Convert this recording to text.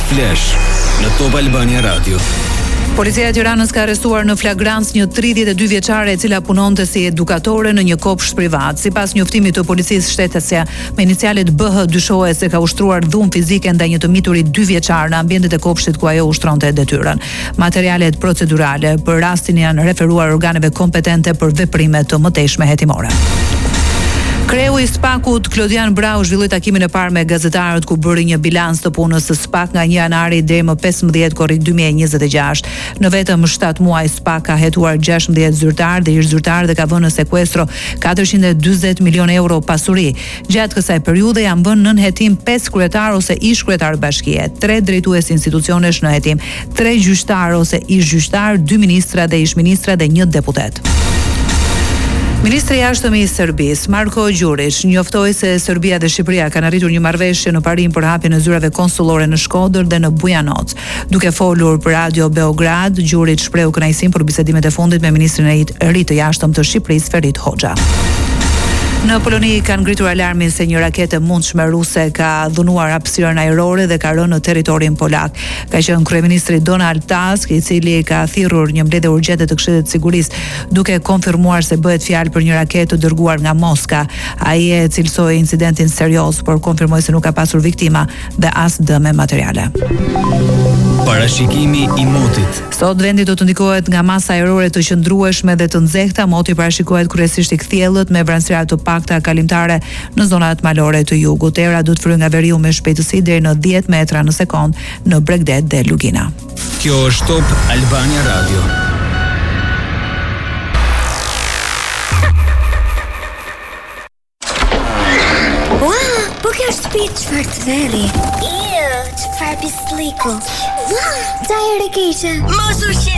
Flash në Top Albania Radio. Policia e Tiranës ka arrestuar në flagrancë një 32 vjeçare e cila punonte si edukatore në një kopsht privat. Sipas njoftimit të policisë shtetësja, me inicialet BH dyshohet se ka ushtruar dhunë fizike ndaj një të miturit 2 vjeçar në ambientet e kopshtit ku ajo ushtronte detyrën. Materialet procedurale për rastin janë referuar organeve kompetente për veprime të mëtejshme hetimore. Kreu i SPAK-ut Klodian Brau zhvilloi takimin e parë me gazetarët ku bëri një bilans të punës së SPAK nga 1 janari deri më 15 korrik 2026. Në vetëm 7 muaj SPAK ka hetuar 16 zyrtar dhe ish zyrtar dhe ka vënë në sekuestro 440 milion euro pasuri. Gjatë kësaj periudhe janë vënë nën hetim 5 kryetar ose ish kryetar bashkie, 3 drejtues institucionesh në hetim, 3 gjyqtar ose ish gjyqtar, 2 ministra dhe ish ministra dhe 1 deputet. Ministri i Jashtëm i Serbisë, Marko Đurić, njoftoi se Serbia dhe Shqipëria kanë arritur një marrëveshje në parim për hapjen e zyrave konsullore në Shkodër dhe në Bujanoc. Duke folur për Radio Beograd, Đurić shprehu kënaqësinë për bisedimet e fundit me ministrin e ri të jashtëm të Shqipërisë, Ferit Hoxha. Në Poloni kanë ngritur alarmin se një raketë e mundshme ruse ka dhunuar hapësirën ajrore dhe ka rënë në territorin polak. Ka qenë kryeministri Donald Tusk, i cili ka thirrur një mbledhje urgjente të Këshillit të Sigurisë, duke konfirmuar se bëhet fjalë për një raketë të dërguar nga Moska. Ai e cilësoi incidentin serioz, por konfirmoi se nuk ka pasur viktima dhe as dëme materiale. Parashikimi i motit. Sot vendi do të ndikohet nga masa ajrore të qëndrueshme dhe të nxehta. Moti parashikohet kryesisht i kthjellët me vranësira të pakta kalimtare në zonat malore të jugut. Era do të fryjë nga veriu me shpejtësi deri në 10 metra në sekond në Bregdet dhe Lugina. Kjo është Top Albania Radio. Po kjo është shtëpi çfarë të veri? Çfarë pisliku? Sa herë keqe? Mos u